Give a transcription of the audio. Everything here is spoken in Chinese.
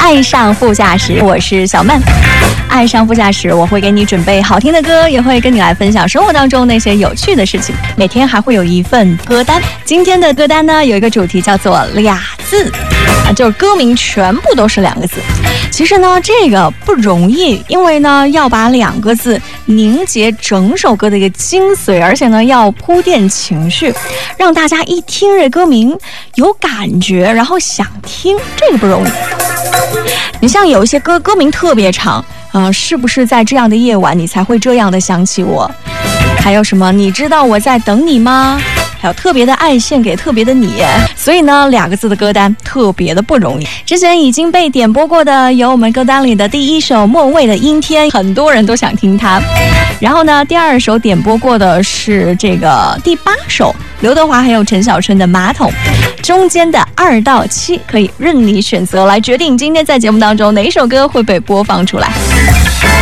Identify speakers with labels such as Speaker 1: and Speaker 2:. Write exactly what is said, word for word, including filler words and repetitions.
Speaker 1: 爱上副驾驶，我是小曼。爱上副驾驶，我会给你准备好听的歌，也会跟你来分享生活当中那些有趣的事情。每天还会有一份歌单。今天的歌单呢，有一个主题叫做俩字，啊，就是歌名全部都是两个字。其实呢，这个不容易，因为呢，要把两个字凝结整首歌的一个精髓，而且呢，要铺垫情绪，让大家一听这歌名有感觉，然后想听，这个不容易。你像有一些歌歌名特别长，呃，是不是在这样的夜晚你才会这样的想起我？还有什么？你知道我在等你吗？还有特别的爱献给特别的你。所以呢，两个字的歌单特别的不容易。之前已经被点播过的有我们歌单里的第一首莫蔚的《阴天》，很多人都想听它。然后呢，第二首点播过的是这个第八首刘德华还有陈小春的《马桶》。中间的二到七可以任你选择来决定今天在节目当中哪一首歌会被播放出来。